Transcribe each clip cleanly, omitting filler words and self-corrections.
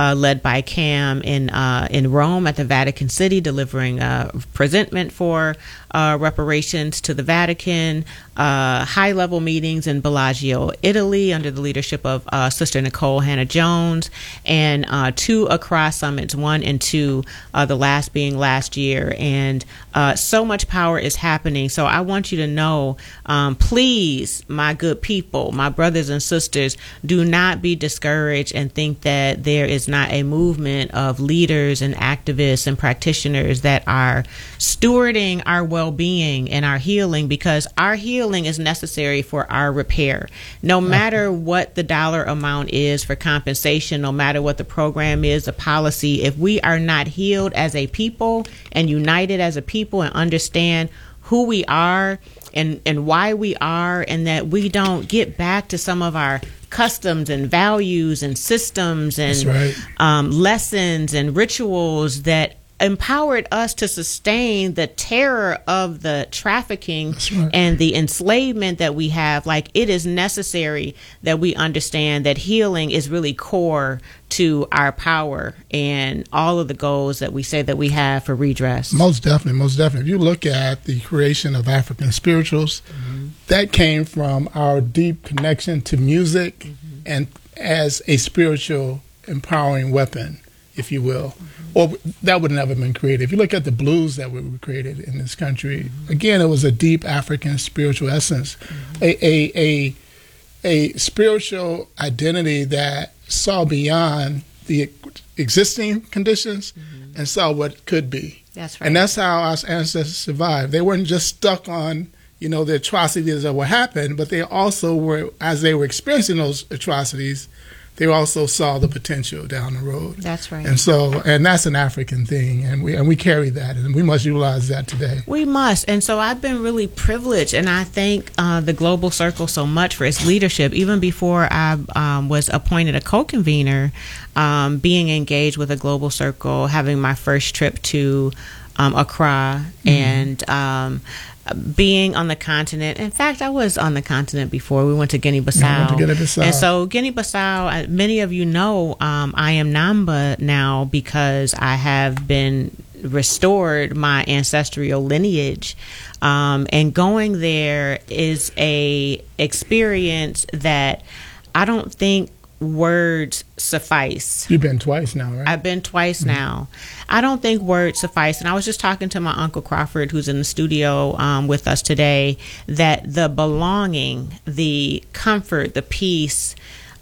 led by Cam in Rome at the Vatican City, delivering presentment for reparations to the Vatican, high-level meetings in Bellagio, Italy, under the leadership of Sister Nicole Hannah-Jones, and 2 Accra summits, 1 and 2, the last being last year. And so much power is happening. So I want you to know, please, my good people, my brothers and sisters, do not be discouraged and think that there is not a movement of leaders and activists and practitioners that are stewarding our well-being and our healing, because our healing is necessary for our repair. No matter what the dollar amount is for compensation, no matter what the program is, the policy, if we are not healed as a people and united as a people and understand who we are and why we are, and that we don't get back to some of our customs and values and systems and lessons and rituals that empowered us to sustain the terror of the trafficking and the enslavement that we have. Like, it is necessary that we understand that healing is really core to our power and all of the goals that we say that we have for redress. Most definitely. If you look at the creation of African spirituals, that came from our deep connection to music and as a spiritual empowering weapon, if you will. Or that would never have been created. If you look at the blues that were created in this country, again, it was a deep African spiritual essence, a spiritual identity that saw beyond the existing conditions and saw what could be. That's right. And that's how our ancestors survived. They weren't just stuck on, the atrocities that were happened, but they also were, as they were experiencing those atrocities, they also saw the potential down the road. That's right. And that's an African thing, and we carry that, and we must utilize that today. We must. And so I've been really privileged, and I thank the Global Circle so much for its leadership. Even before I was appointed a co-convener, being engaged with a Global Circle, having my first trip to Accra, and being on the continent. In fact, I was on the continent before. We went to Guinea-Bissau. And so Guinea-Bissau, many of you know, I am Namba now because I have been restored my ancestral lineage. And going there is a experience that I don't think words suffice. You've been twice now, right? I've been twice now. I don't think words suffice. And I was just talking to my Uncle Crawford, who's in the studio with us today, that the belonging, the comfort, the peace,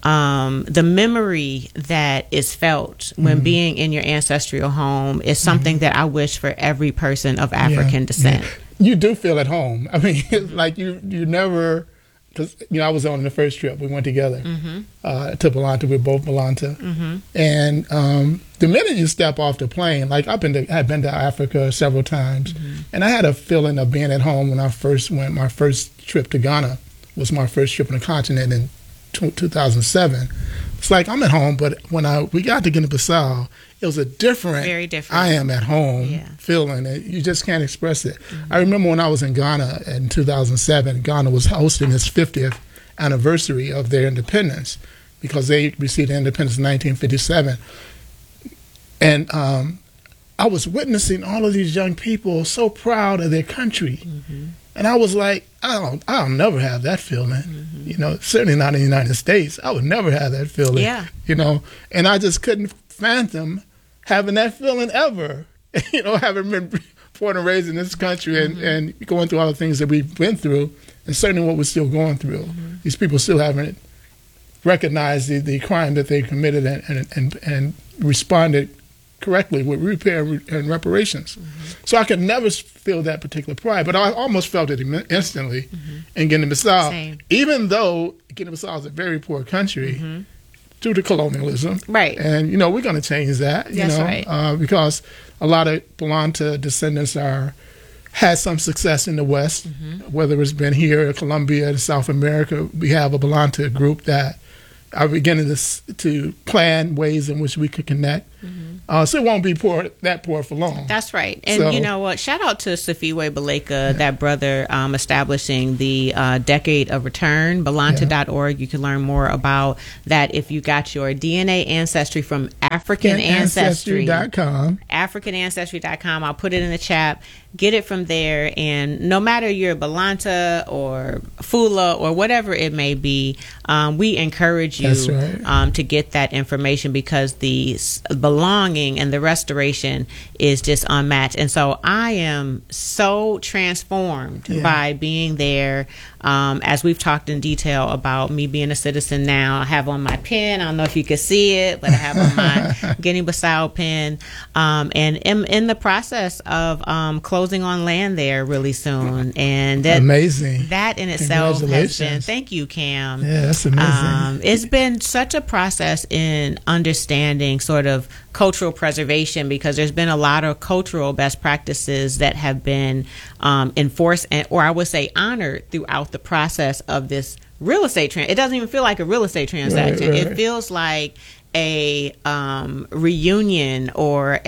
the memory that is felt when being in your ancestral home is something that I wish for every person of African descent. You do feel at home. I mean, like you never... Because I was on the first trip. We went together to Balanta. We're both Balanta. And the minute you step off the plane, like I've been to Africa several times, and I had a feeling of being at home when I first went. My first trip to Ghana was my first trip on the continent in 2007. It's like I'm at home, but when we got to Guinea-Bissau, it was a very different. I am at home feeling. You just can't express it. I remember when I was in Ghana in 2007, Ghana was hosting its 50th anniversary of their independence because they received independence in 1957. And I was witnessing all of these young people so proud of their country. And I was like, I'll never have that feeling. Certainly not in the United States. I would never have that feeling. And I just couldn't fathom having that feeling ever. Having been born and raised in this country and going through all the things that we've been through, and certainly what we're still going through. These people still haven't recognized the crime that they committed and responded correctly with repair and reparations. So I could never feel that particular pride, but I almost felt it instantly in Guinea-Bissau. Same. Even even though Guinea-Bissau is a very poor country due to colonialism. Right. And, we're going to change that, because a lot of Balanta descendants had some success in the West, whether it's been here, Colombia, South America. We have a Balanta group that are beginning to plan ways in which we could connect. So it won't be that poor for long. That's right. And So, you know what? Shout out to Safiwe Baleka, that brother, establishing the Decade of Return, Balanta.org. You can learn more about that if you got your DNA ancestry from African Ancestry. Ancestry.com. AfricanAncestry.com. I'll put it in the chat. Get it from there. And no matter you're Balanta or Fula or whatever it may be, we encourage you That's right. to get that information, because the belonging and the restoration is just unmatched. And so I am so transformed by being there. As we've talked in detail about me being a citizen now, I have on my pin. I don't know if you can see it, but I have on my Guinea-Bissau pin, and am in the process of closing on land there really soon. And that, amazing. That in itself has been, Congratulations. thank you, Cam. Yeah, that's amazing. It's been such a process in understanding sort of cultural preservation, because there's been a lot of cultural best practices that have been enforced, or I would say honored, throughout the process of this real estate it doesn't even feel like a real estate transaction. Right. It feels like a reunion, or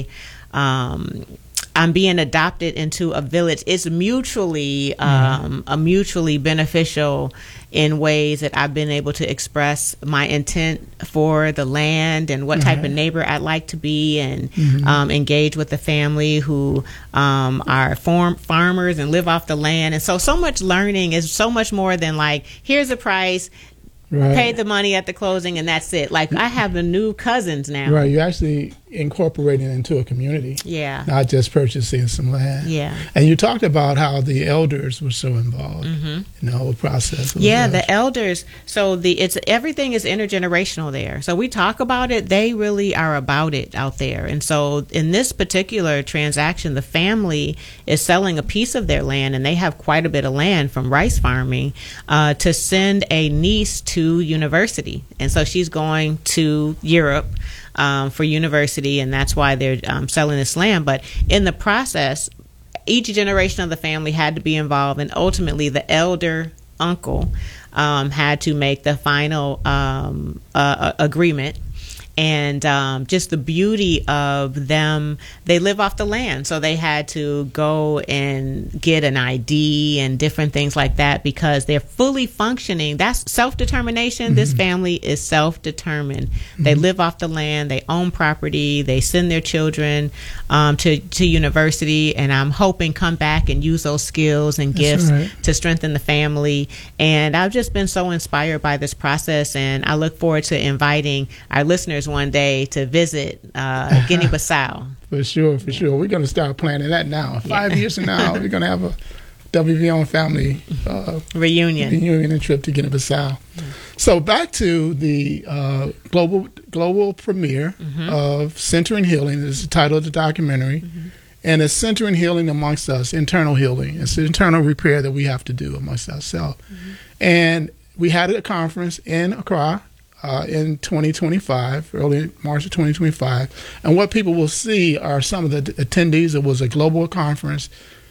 I'm being adopted into a village. It's mutually a mutually beneficial in ways that I've been able to express my intent for the land and what type of neighbor I'd like to be, and engage with the family who are farmers and live off the land. And so much learning is so much more than like, here's a price, pay the money at the closing, and that's it. Like, I have the new cousins now. Right, you're actually incorporating into a community. Yeah. Not just purchasing some land. Yeah. And you talked about how the elders were so involved in the whole process. Yeah, the elders. So everything is intergenerational there. So we talk about it. They really are about it out there. And so in this particular transaction, the family is selling a piece of their land, and they have quite a bit of land from rice farming, to send a niece to university. And so she's going to Europe for university, and that's why they're selling this land. But in the process, each generation of the family had to be involved, and ultimately the elder uncle had to make the final agreement. And just the beauty of them, they live off the land, so they had to go and get an ID and different things like that, because they're fully functioning. That's self-determination. This family is self-determined. They live off the land, they own property, they send their children to university, and I'm hoping come back and use those skills and gifts to strengthen the family. And I've just been so inspired by this process, and I look forward to inviting our listeners one day to visit Guinea-Bissau. For sure. We're going to start planning that now. 5 years from now, we're going to have a WVON family reunion and trip to Guinea-Bissau. So back to the global premiere of Centering Healing. This is the title of the documentary. And it's centering healing amongst us, internal healing. It's the internal repair that we have to do amongst ourselves. And we had a conference in Accra in 2025, early March of 2025. And what people will see are some of the attendees. It was a global conference.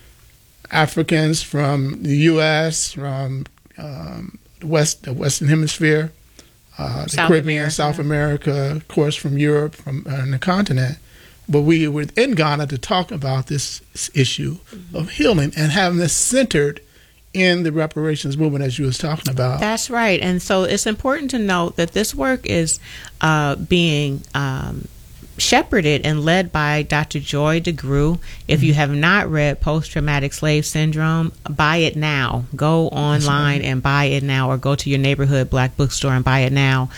Africans from the U.S., from the Western Hemisphere, the Caribbean, South America, of course, from Europe, from the continent. But we were in Ghana to talk about this issue of healing and having this centered in the reparations movement, as you was talking about. That's right. And so it's important to note that this work is being shepherded and led by Dr. Joy DeGruy. If you have not read Post-Traumatic Slave Syndrome, buy it now. Go online and buy it now, or go to your neighborhood Black bookstore and buy it now.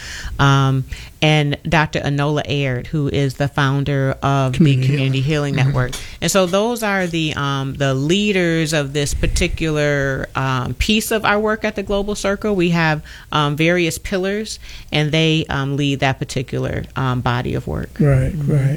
And Dr. Enola Aird, who is the founder of the Community Healing Network. And so those are the leaders of this particular piece of our work at the Global Circle. We have various pillars, and they lead that particular body of work. Right.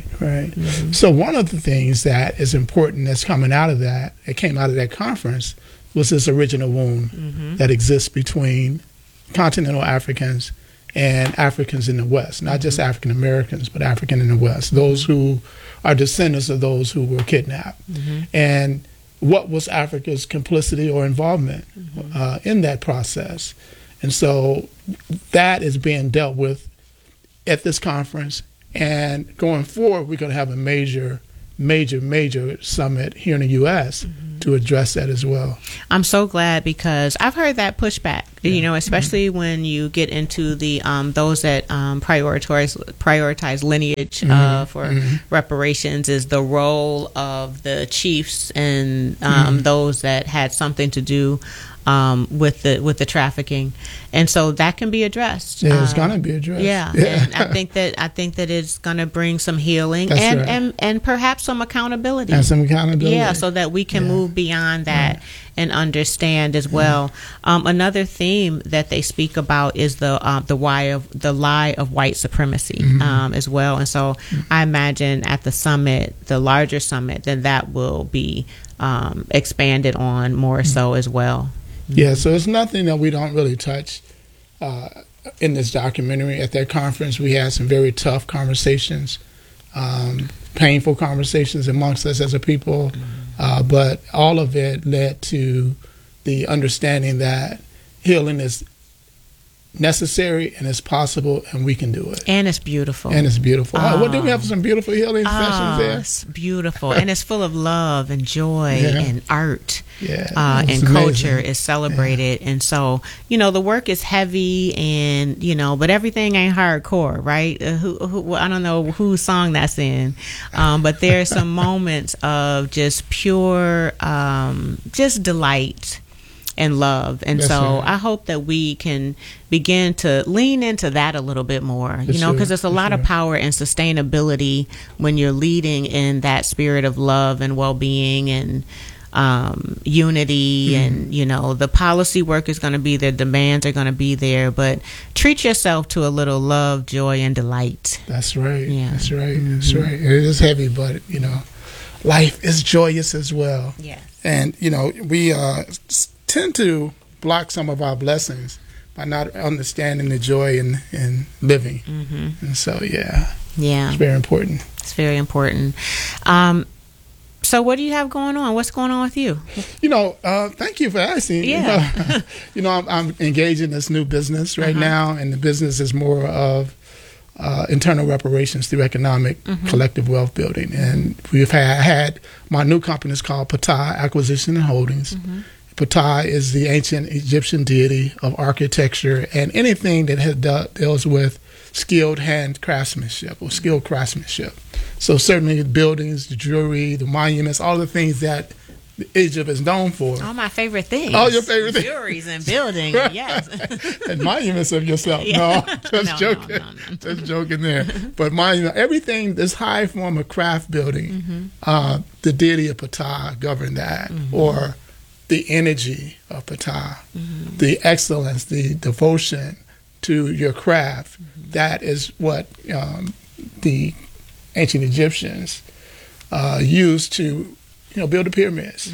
So one of the things that is important that's coming out of that, it came out of that conference, was this original wound that exists between continental Africans and Africans in the West, not just African Americans, but African in the West, those who are descendants of those who were kidnapped. And what was Africa's complicity or involvement in that process? And so that is being dealt with at this conference And going forward, we're going to have a major summit here in the U.S. to address that as well. I'm so glad, because I've heard that pushback, especially when you get into the those that prioritize lineage for reparations, is the role of the chiefs and those that had something to do with the trafficking, and so that can be addressed. Yeah, it's gonna be addressed. Yeah, and I think that it's gonna bring some healing and perhaps some accountability. Yeah, so that we can move beyond that and understand as well. Another theme that they speak about is the lie of white supremacy as well, and so I imagine at the summit, the larger summit, then that will be expanded on more so as well. Yeah, so it's nothing that we don't really touch in this documentary. At that conference, we had some very tough conversations, painful conversations amongst us as a people, but all of it led to the understanding that healing is necessary and it's possible, and we can do it. And it's beautiful. What do we have? Some beautiful healing sessions there. It's beautiful, and it's full of love and joy and art. And culture is celebrated, and so the work is heavy, and but everything ain't hardcore, right? I don't know whose song that's in, but there are some moments of just pure, just delight and love, and I hope that we can begin to lean into that a little bit more, because there's a lot of power and sustainability when you're leading in that spirit of love and well-being and unity, and the policy work is going to be there, demands are going to be there, but treat yourself to a little love, joy, and delight. That's right. That's right. It is heavy, but life is joyous as well. Yes. And we tend to block some of our blessings by not understanding the joy in living. And so it's very important. It's very important. So what do you have going on? What's going on with you? Thank you for asking. I'm engaged in this new business right now, and the business is more of internal reparations through economic collective wealth building. And we've had my new company is called Ptah Acquisition and Holdings. Ptah is the ancient Egyptian deity of architecture and anything that deals with skilled hand craftsmanship or skilled craftsmanship. So certainly the buildings, the jewelry, the monuments, all the things that Egypt is known for. All my favorite things. All your favorite things. Jewelries and buildings, yes. And monuments of yourself. No, just joking. No. Just joking there. But everything, this high form of craft building, the deity of Ptah governed that, or the energy of Ptah, the excellence, the devotion to your craft. That is what the ancient Egyptians used to, build the pyramids.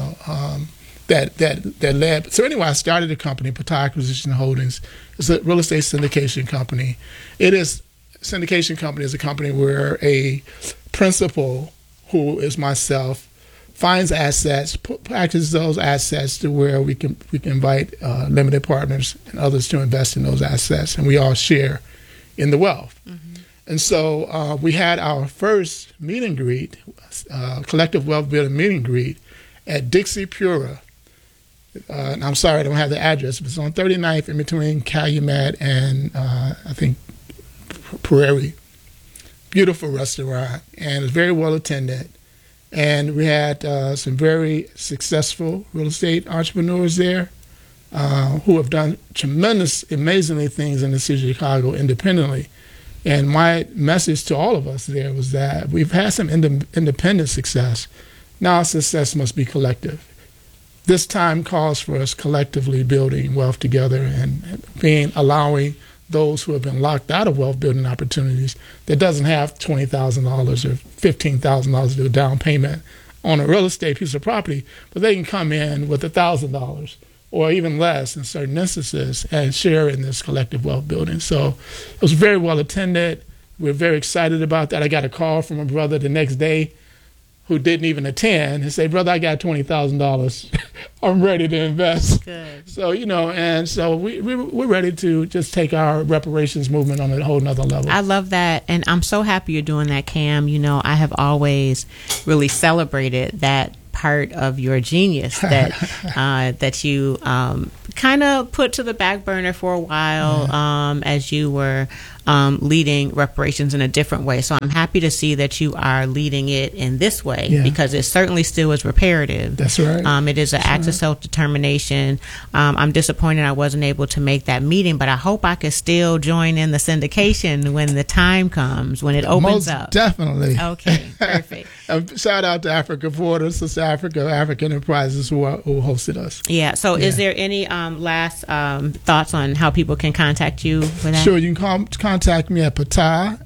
That led. So anyway, I started a company, Ptah Acquisition Holdings. It's a real estate syndication company. Syndication company is a company where a principal, who is myself, finds assets, packages those assets to where we can invite limited partners and others to invest in those assets, and we all share in the wealth. And so we had our first meet and greet, collective wealth building meet and greet, at Dixie Pura. And I'm sorry I don't have the address, but it's on 39th in between Calumet and I think Prairie. Beautiful restaurant, and it's very well attended. And we had some very successful real estate entrepreneurs there who have done tremendous, amazingly things in the city of Chicago independently. And my message to all of us there was that we've had some independent success. Now success must be collective. This time calls for us collectively building wealth together and allowing those who have been locked out of wealth building opportunities that doesn't have $20,000 or $15,000 to do a down payment on a real estate piece of property, but they can come in with $1,000 or even less in certain instances and share in this collective wealth building. So it was very well attended. We're very excited about that. I got a call from a brother the next day who didn't even attend and say, brother, I got $20,000. I'm ready to invest. Good. So, and so we're ready to just take our reparations movement on a whole nother level. I love that. And I'm so happy you're doing that, Cam. I have always really celebrated that part of your genius that that you kind of put to the back burner for a while as you were leading reparations in a different way. So I'm happy to see that you are leading it in this way because it certainly still is reparative. That's right. It is an act of self-determination. I'm disappointed I wasn't able to make that meeting, but I hope I could still join in the syndication when the time comes, when it opens up. Definitely. Okay, perfect. Shout out to Africa Forward, Sister Africa, African Enterprises who hosted us. Yeah. So is there any last thoughts on how people can contact you for that? Sure. You can contact me at patahah.com,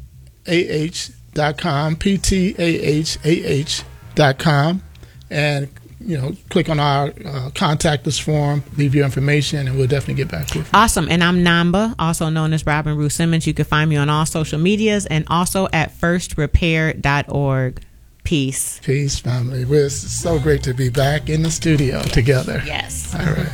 PTAHAH.com, and click on our contact us form, leave your information, and we'll definitely get back to you. Awesome. And I'm Namba, also known as Robin Ruth Simmons. You can find me on all social medias and also at firstrepair.org. Peace. Peace, family. It's so great to be back in the studio together. Yes. All right.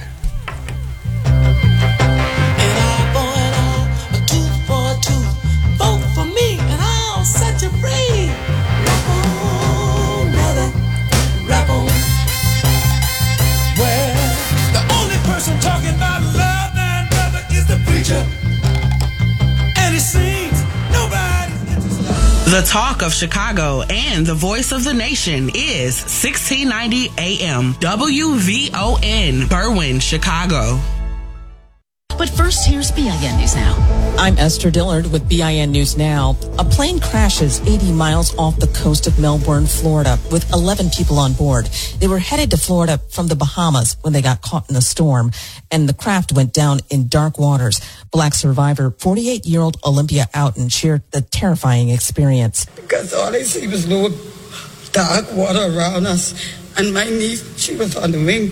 The talk of Chicago and the voice of the nation is 1690 AM WVON, Berwyn, Chicago. But first, here's BIN News Now. I'm Esther Dillard with BIN News Now. A plane crashes 80 miles off the coast of Melbourne, Florida, with 11 people on board. They were headed to Florida from the Bahamas when they got caught in a storm, and the craft went down in dark waters. Black survivor, 48-year-old Olympia Outen, shared the terrifying experience. Because all I see was no dark water around us, and my niece, she was on the wing.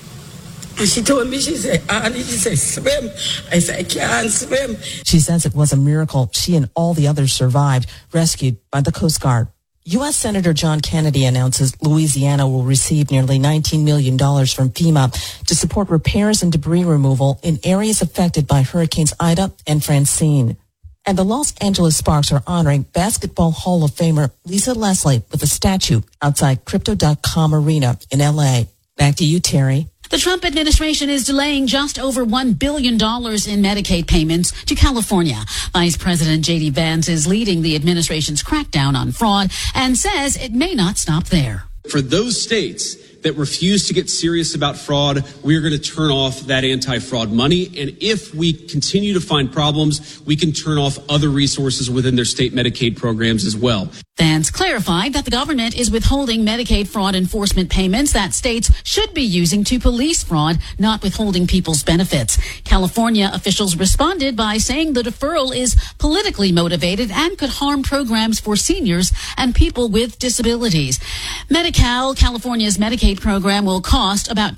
And she told me, she said, Annie, she said, swim. I said, I can't swim. She says it was a miracle she and all the others survived, rescued by the Coast Guard. U.S. Senator John Kennedy announces Louisiana will receive nearly $19 million from FEMA to support repairs and debris removal in areas affected by Hurricanes Ida and Francine. And the Los Angeles Sparks are honoring Basketball Hall of Famer Lisa Leslie with a statue outside Crypto.com Arena in L.A. Back to you, Terry. The Trump administration is delaying just over $1 billion in Medicaid payments to California. Vice President J.D. Vance is leading the administration's crackdown on fraud and says it may not stop there. For those states that refuse to get serious about fraud, we are going to turn off that anti-fraud money. And if we continue to find problems, we can turn off other resources within their state Medicaid programs as well. Vance clarified that the government is withholding Medicaid fraud enforcement payments that states should be using to police fraud, not withholding people's benefits. California officials responded by saying the deferral is politically motivated and could harm programs for seniors and people with disabilities. Medi-Cal, California's Medicaid program, will cost about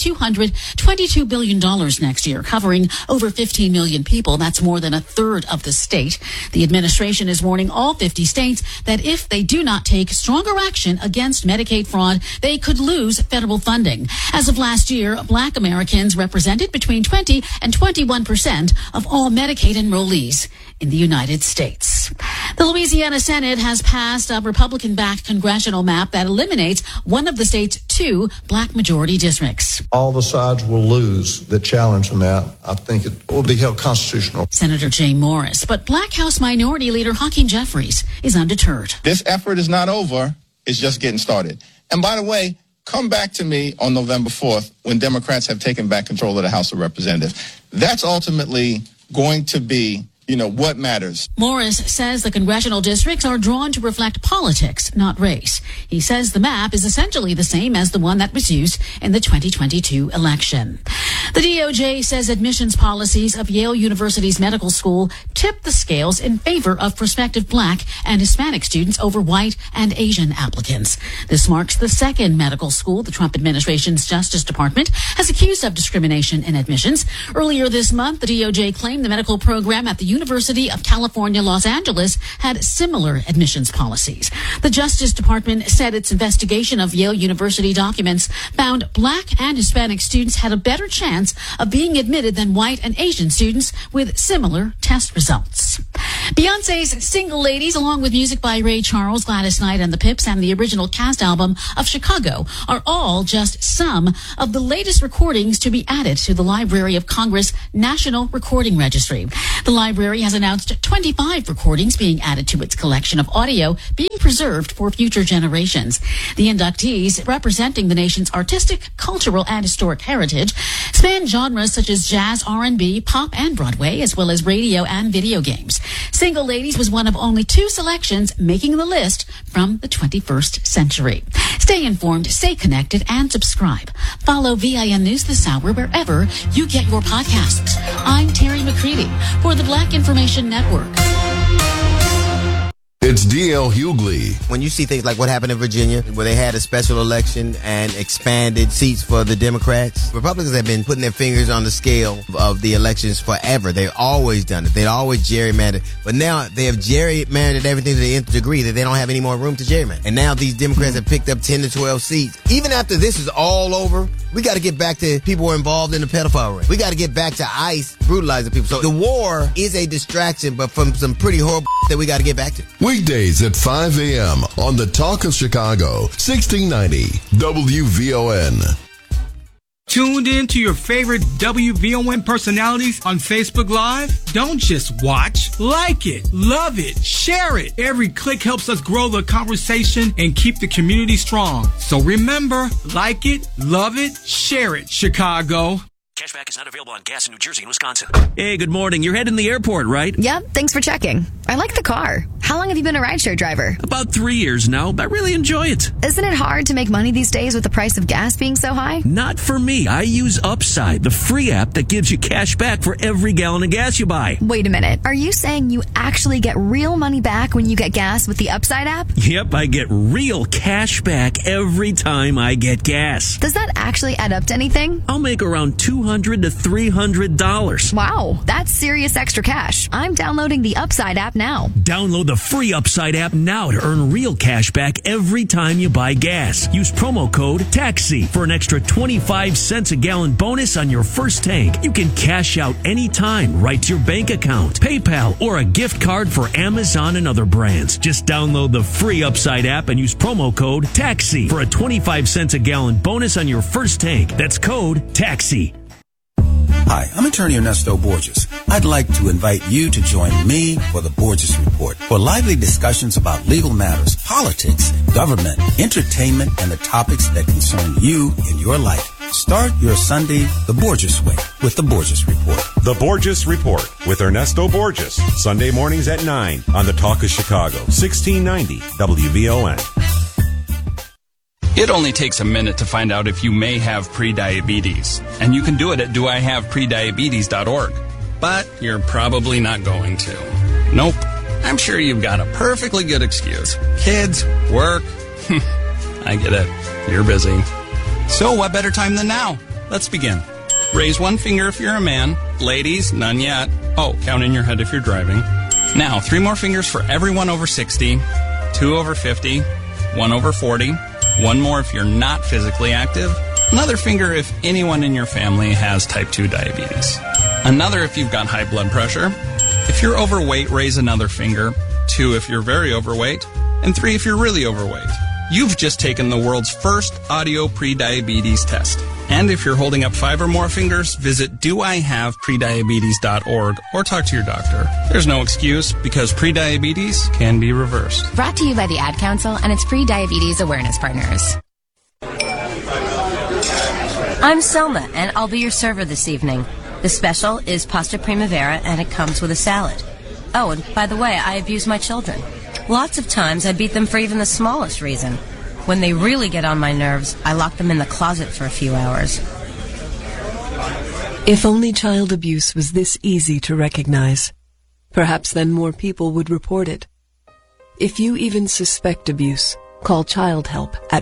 $222 billion next year, covering over 15 million people. That's more than a third of the state. The administration is warning all 50 states that if they do not take stronger action against Medicaid fraud, they could lose federal funding. As of last year, Black Americans represented between 20 and 21% of all Medicaid enrollees in the United States. The Louisiana Senate has passed a Republican-backed congressional map that eliminates one of the state's 2 black majority districts. All the sides will lose that challenge the map. I think it will be held constitutional. Senator Jay Morris, but Black House Minority Leader Hakeem Jeffries is undeterred. This effort is not over. It's just getting started. And by the way, come back to me on November 4th when Democrats have taken back control of the House of Representatives. That's ultimately going to be what matters. Morris says the congressional districts are drawn to reflect politics, not race. He says the map is essentially the same as the one that was used in the 2022 election. The DOJ says admissions policies of Yale University's medical school tipped the scales in favor of prospective Black and Hispanic students over white and Asian applicants. This marks the second medical school the Trump administration's Justice Department has accused of discrimination in admissions. Earlier this month, the DOJ claimed the medical program at the University of California, Los Angeles had similar admissions policies. The Justice Department said its investigation of Yale University documents found Black and Hispanic students had a better chance of being admitted than white and Asian students with similar test results. Beyonce's Single Ladies, along with music by Ray Charles, Gladys Knight and the Pips, and the original cast album of Chicago, are all just some of the latest recordings to be added to the Library of Congress National Recording Registry. The library has announced 25 recordings being added to its collection of audio being preserved for future generations. The inductees, representing the nation's artistic, cultural, and historic heritage, span genres such as jazz, R&B, pop, and Broadway, as well as radio and video games. Single Ladies was one of only 2 selections making the list from the 21st century. Stay informed, stay connected, and subscribe. Follow VIN News this hour wherever you get your podcasts. I'm Terry McCready for the Black Information Network. It's D.L. Hughley. When you see things like what happened in Virginia, where they had a special election and expanded seats for the Democrats, Republicans have been putting their fingers on the scale of the elections forever. They've always done it. They've always gerrymandered. But now they have gerrymandered everything to the nth degree that they don't have any more room to gerrymander. And now these Democrats have picked up 10 to 12 seats. Even after this is all over, we got to get back to people who are involved in the pedophile ring. We got to get back to ICE brutalizing people. So the war is a distraction, but from some pretty horrible that we got to get back to. Weekdays at 5 a.m. on the Talk of Chicago, 1690 WVON. Tuned in to your favorite WVON personalities on Facebook Live? Don't just watch. Like it, love it, share it. Every click helps us grow the conversation and keep the community strong. So remember, like it, love it, share it, Chicago. Cashback is not available on gas in New Jersey and Wisconsin. Hey, good morning. You're heading to the airport, right? Yep, thanks for checking. I like the car. How long have you been a rideshare driver? About 3 years now, but I really enjoy it. Isn't it hard to make money these days with the price of gas being so high? Not for me. I use Upside, the free app that gives you cash back for every gallon of gas you buy. Wait a minute. Are you saying you actually get real money back when you get gas with the Upside app? Yep, I get real cash back every time I get gas. Does that actually add up to anything? I'll make around $200 to $300. Wow, that's serious extra cash. I'm downloading the Upside app now. Download the free Upside app now to earn real cash back every time you buy gas. Use promo code TAXI for an extra 25 cents a gallon bonus on your first tank. You can cash out anytime right to your bank account, PayPal, or a gift card for Amazon and other brands. Just download the free Upside app and use promo code TAXI for a 25 cents a gallon bonus on your first tank. That's code TAXI. Hi, I'm attorney Ernesto Borges. I'd like to invite you to join me for the Borges Report for lively discussions about legal matters, politics, government, entertainment, and the topics that concern you in your life. Start your Sunday the Borges way with the Borges Report. The Borges Report with Ernesto Borges, Sunday mornings at 9 on the Talk of Chicago, 1690 WVON. It only takes a minute to find out if you may have prediabetes, and you can do it at doihaveprediabetes.org. But you're probably not going to. Nope. I'm sure you've got a perfectly good excuse. Kids, work. I get it. You're busy. So what better time than now? Let's begin. Raise one finger if you're a man. Ladies, none yet. Oh, count in your head if you're driving. Now, 3 more fingers for everyone over 60, 2 over 50, 1 over 40. 1 more if you're not physically active. Another finger if anyone in your family has type 2 diabetes. Another if you've got high blood pressure. If you're overweight, raise another finger. 2 if you're very overweight. And 3 if you're really overweight. You've just taken the world's first audio prediabetes test. And if you're holding up 5 or more fingers, visit doihaveprediabetes.org or talk to your doctor. There's no excuse because prediabetes can be reversed. Brought to you by the Ad Council and its pre-diabetes awareness partners. I'm Selma, and I'll be your server this evening. The special is pasta primavera, and it comes with a salad. Oh, and by the way, I abuse my children. Lots of times I beat them for even the smallest reason. When they really get on my nerves, I lock them in the closet for a few hours. If only child abuse was this easy to recognize, perhaps then more people would report it. If you even suspect abuse, call Child Help at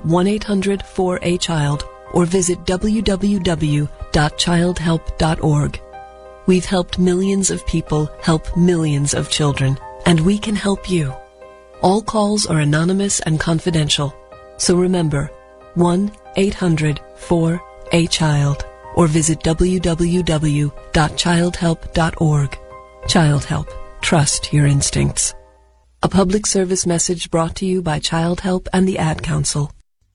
1-800-4A-CHILD or visit www.childhelp.org. We've helped millions of people help millions of children, and we can help you. All calls are anonymous and confidential. So remember, 1-800-4-A-CHILD or visit www.childhelp.org. Child Help. Trust your instincts. A public service message brought to you by Child Help and the Ad Council.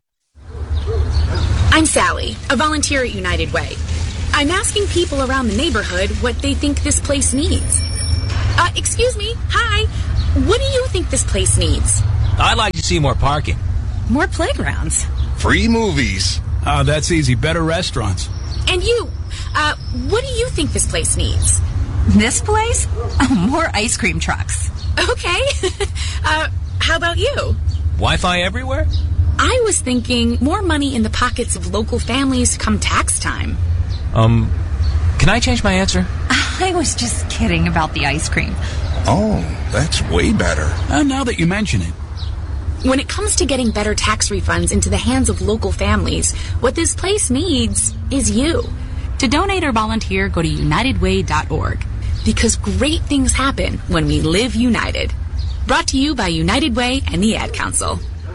I'm Sally, a volunteer at United Way. I'm asking people around the neighborhood what they think this place needs. Excuse me, hi. What do you think this place needs? I'd like to see more parking. More playgrounds. Free movies. That's easy. Better restaurants. And you, what do you think this place needs? This place? Oh, more ice cream trucks. Okay. How about you? Wi-Fi everywhere? I was thinking more money in the pockets of local families come tax time. Can I change my answer? I was just kidding about the ice cream. Oh, that's way better. Now that you mention it. When it comes to getting better tax refunds into the hands of local families, what this place needs is you. To donate or volunteer, go to unitedway.org. Because great things happen when we live united. Brought to you by United Way and the Ad Council.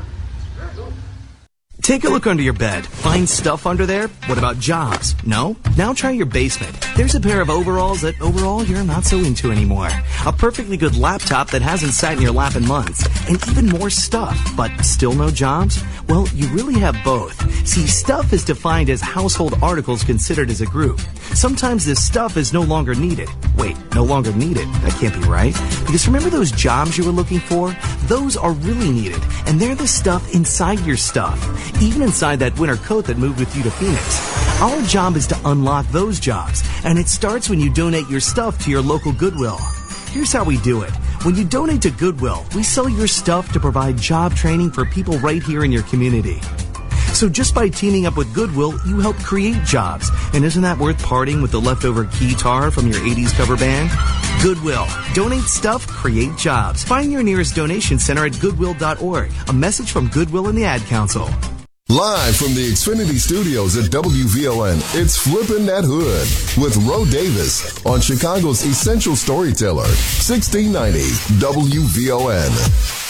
Take a look under your bed. Find stuff under there? What about jobs? No? Now try your basement. There's a pair of overalls that overall you're not so into anymore. A perfectly good laptop that hasn't sat in your lap in months. And even more stuff, but still no jobs? Well, you really have both. See, stuff is defined as household articles considered as a group. Sometimes this stuff is no longer needed. Wait, no longer needed? That can't be right. Because remember those jobs you were looking for? Those are really needed. And they're the stuff inside your stuff. Even inside that winter coat that moved with you to Phoenix. Our job is to unlock those jobs, and it starts when you donate your stuff to your local Goodwill. Here's how we do it. When you donate to Goodwill, we sell your stuff to provide job training for people right here in your community. So just by teaming up with Goodwill, you help create jobs. And isn't that worth parting with the leftover guitar from your 80s cover band? Goodwill. Donate stuff, create jobs. Find your nearest donation center at goodwill.org. A message from Goodwill and the Ad Council. Live from the Xfinity Studios at WVON, it's Flippin' That Hood with Ro Davis on Chicago's Essential Storyteller, 1690 WVON.